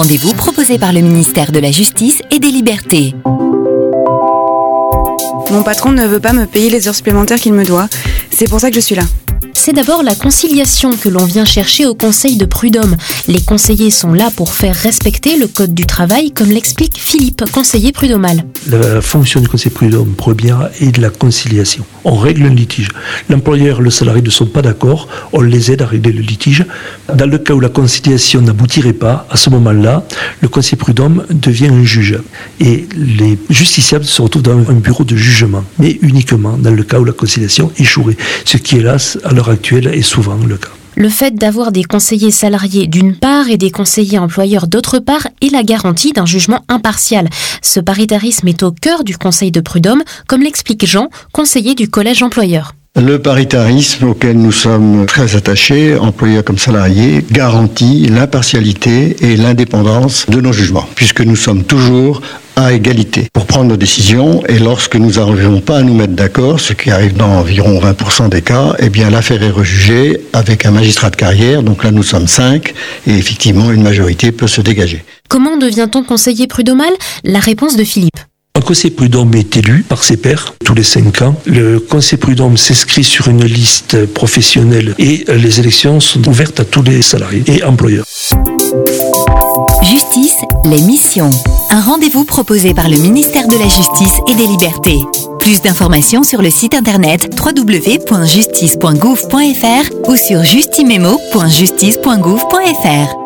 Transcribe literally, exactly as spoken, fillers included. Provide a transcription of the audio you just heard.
rendez-vous proposé par le ministère de la Justice et des Libertés. Mon patron ne veut pas me payer les heures supplémentaires qu'il me doit. C'est pour ça que je suis là. C'est d'abord la conciliation que l'on vient chercher au Conseil de prud'homme. Les conseillers sont là pour faire respecter le code du travail, comme l'explique Philippe, conseiller prud'homal. La fonction du conseiller prud'homme première est de la conciliation. On règle un litige. L'employeur et le salarié ne sont pas d'accord, on les aide à régler le litige. Dans le cas où la conciliation n'aboutirait pas, à ce moment-là, le conseiller prud'homme devient un juge. Et les justiciables se retrouvent dans un bureau de jugement, mais uniquement dans le cas où la conciliation échouerait. Ce qui, hélas, à l'heure actuelle, est souvent le cas. Le fait d'avoir des conseillers salariés d'une part et des conseillers employeurs d'autre part est la garantie d'un jugement impartial. Ce paritarisme est au cœur du Conseil de prud'homme, comme l'explique Jean, conseiller du collège employeur. Le paritarisme auquel nous sommes très attachés, employeurs comme salariés, garantit l'impartialité et l'indépendance de nos jugements, puisque nous sommes toujours à égalité pour prendre nos décisions, et lorsque nous n'arrivons pas à nous mettre d'accord, ce qui arrive dans environ vingt pour cent des cas, eh bien l'affaire est rejugée avec un magistrat de carrière, donc là nous sommes cinq, et effectivement une majorité peut se dégager. Comment devient-on conseiller prud'homal ? La réponse de Philippe. Un conseiller prud'homme est élu par ses pairs tous les cinq ans. Le conseiller prud'homme s'inscrit sur une liste professionnelle et les élections sont ouvertes à tous les salariés et employeurs. Justice, les missions. Un rendez-vous proposé par le ministère de la Justice et des Libertés. Plus d'informations sur le site internet w w w point justice point gouv point f r ou sur justimemo point justice point gouv point f r.